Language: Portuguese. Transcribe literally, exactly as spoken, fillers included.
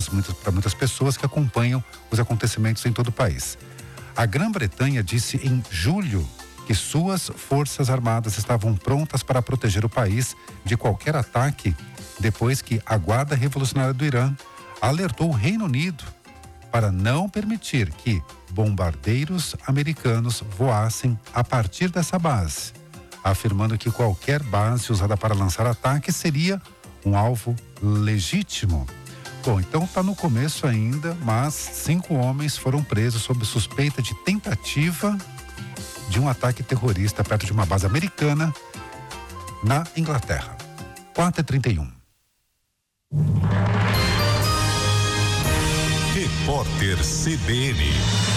muitas, para muitas pessoas que acompanham os acontecimentos em todo o país. A Grã-Bretanha disse em julho que suas forças armadas estavam prontas para proteger o país de qualquer ataque, depois que a Guarda Revolucionária do Irã alertou o Reino Unido para não permitir que bombardeiros americanos voassem a partir dessa base, afirmando que qualquer base usada para lançar ataques seria um alvo legítimo. Bom, então está no começo ainda, mas cinco homens foram presos sob suspeita de tentativa de um ataque terrorista perto de uma base americana na Inglaterra. quatro e trinta e um. Repórter C B N.